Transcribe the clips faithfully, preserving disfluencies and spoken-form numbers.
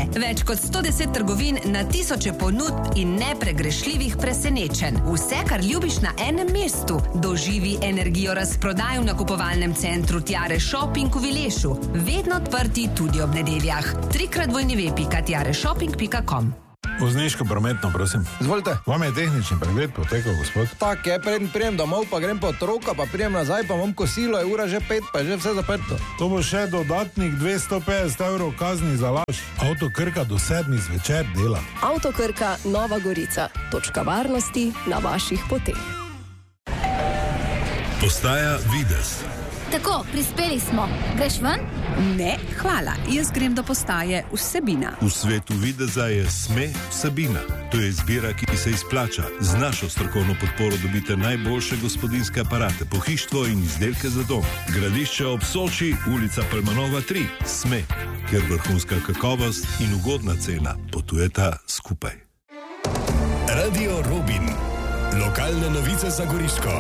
Več kot sto deset trgovin na tisoče ponudb in nepregrešljivih presenečenj. Vse, kar ljubiš na enem mestu. Doživi energijo razprodaj v nakupovalnem centru Tjare Shopping v Vilešu. Vedno odprti tudi ob nedeljah. Trikrat dvojni ve pika tjare shopping pika com. Vozniško prometno, prosim. Izvolite. Vam je tehnični pregled potekal, gospod? Tak je, preden prijem domov, pa grem po otroka, pa prijem nazaj, pa imam kosilo, je ura že pet, pa je že vse zaprto. To bo še dodatnih dvesto petdeset evrov kazni za laž. Avto Krka do sedmih zvečer dela. Avto Krka Nova Gorica. Točka varnosti na vaših poteh. Postaja Videz. Tako, prispeli smo. Greš ven? Ne, hvala. Jaz grem do postaje Vsebina. V svetu videza je Sme Vsebina. To je izbira, ki se izplača. Z našo strokovno podporo dobite najboljše gospodinjske aparate, pohištvo in izdelke za dom. Gradišče ob Soči, ulica Palmanova tri. Sme, kjer vrhunska kakovost in ugodna cena potujeta skupaj. Radio Robin. Lokalne novice za Goriško.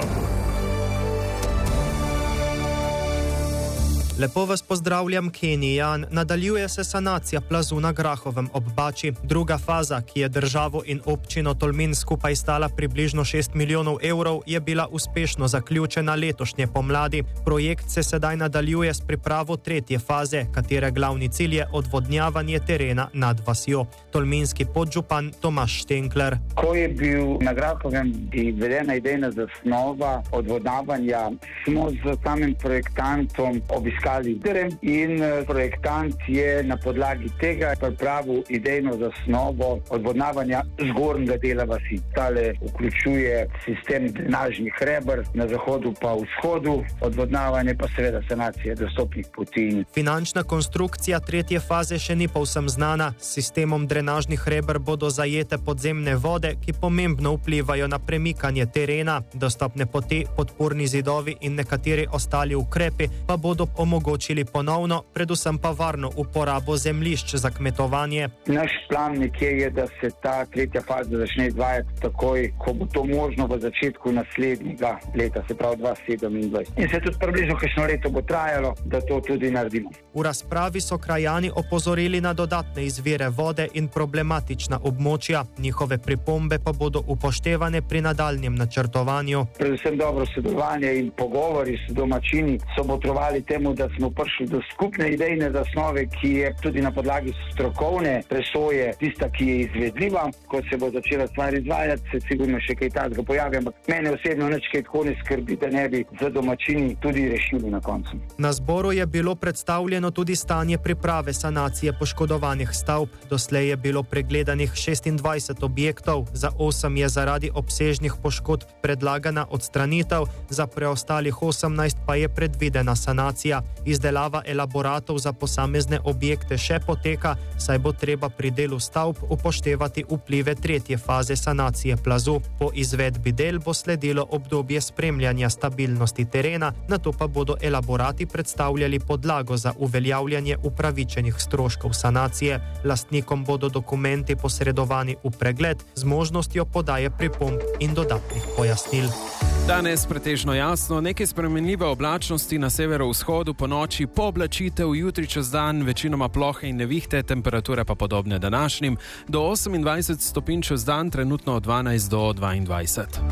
Lepo vas pozdravljam, Kenijan. Nadaljuje se sanacija plazu na Grahovem ob Bači. Druga faza, ki je državo in občino Tolmin skupaj stala približno šest milijonov evrov, je bila uspešno zaključena letošnje pomladi. Projekt se sedaj nadaljuje s pripravo tretje faze, katere glavni cilj je odvodnjavanje terena nad vasjo. Tolminski podžupan Tomaž Štenkler. Ko je bil na Grahovem izvedena idejna zasnova odvodnjavanja, smo z samim projektantom obiskali teren in projektant je na podlagi tega pripravil idejno zasnovo odvodnjavanja zgornjega dela vasi. Tale vključuje sistem drenažnih reber, na zahodu pa vzhodu, odvodnjavanje pa seveda sanacije dostopnih poti. Finančna konstrukcija tretje faze še ni povsem znana. S sistemom drenažnih reber bodo zajete podzemne vode, ki pomembno vplivajo na premikanje terena. Dostopne poti, podporni zidovi in nekateri ostali ukrepi pa bodo omogočili ponovno, predvsem pa varno uporabo zemljišč za kmetovanje. Naš plan nekje je, da se ta tretja faza začne izvajati takoj, ko bo to možno v začetku naslednjega leta, se pravi dva tisoč sedemindvajset. In se tudi približno kakšno leto bo trajalo, da to tudi naredimo. V razpravi so krajani opozorili na dodatne izvire vode in problematična območja. Njihove pripombe pa bodo upoštevane pri nadaljnjem načrtovanju. Predvsem dobro sodelovanje in pogovori s domačini so botrovali temu, da smo prišli do skupne idejne zasnove, ki je tudi na podlagi strokovne presoje tista, ki je izvedljiva. Ko se bo začela stvar izvajati, se sigurno še kaj takega pojavi, ampak mene osebno nič kaj tako ne skrbi, da ne bi za domačini tudi rešili na koncu. Na zboru je bilo predstavljeno tudi stanje priprave sanacije poškodovanih stavb. Doslej je bilo pregledanih šestindvajset objektov, za osem je zaradi obsežnih poškodb predlagana odstranitev, za preostalih osemnajst pa je predvidena sanacija. Izdelava elaboratov za posamezne objekte še poteka, saj bo treba pri delu stavb upoštevati vplive tretje faze sanacije plazu. Po izvedbi del bo sledilo obdobje spremljanja stabilnosti terena, nato pa bodo elaborati predstavljali podlago za uveljavljanje upravičenih stroškov sanacije. Lastnikom bodo dokumenti posredovani v pregled z možnostjo podaje pripomb in dodatnih pojasnil. Danes pretežno jasno, nekaj spremenljive oblačnosti na severovzhodu, po noči pooblačitev, jutri čez dan večinoma plohe in nevihte, temperature pa podobne današnjim, do osemindvajset stopinj čez dan, trenutno od dvanajst do dvaindvajset.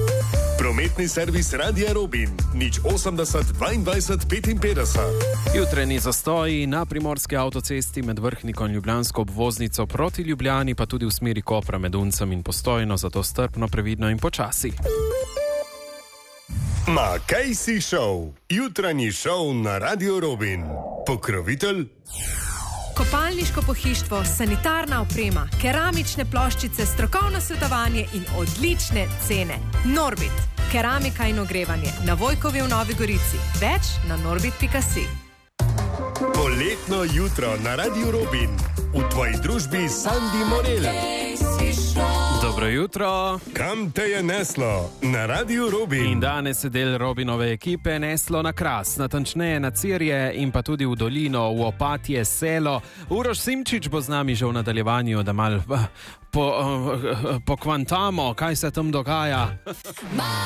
Prometni servis Radia Robin, nič osemdeset dvaindvajset petinpetdeset. Jutrajni zastoji na primorski avtocesti med Vrhnikom in ljubljansko obvoznico proti Ljubljani, pa tudi v smeri Kopra med Uncem in Postojno, zato strpno, previdno in počasi. Ma kaj si šov? Jutranji šov na Radio Robin. Pokrovitelj? Kopalniško pohištvo, sanitarna oprema, keramične ploščice, strokovno svetovanje in odlične cene. Norbit, keramika in ogrevanje, na Vojkovi v Novi Gorici. Več na norbit pika si. Poletno jutro na Radio Robin. V tvoji družbi Sandi Morel. Dobro jutro. Kam te je neslo? Na Radio Robin. In danes je del Robinove ekipe neslo na Kras, natančneje na Cirje in pa tudi v dolino, v Opatje, Selo. Uroš Simčič bo z nami že v nadaljevanju, da malo po, po kvantamo, kaj se tam dogaja.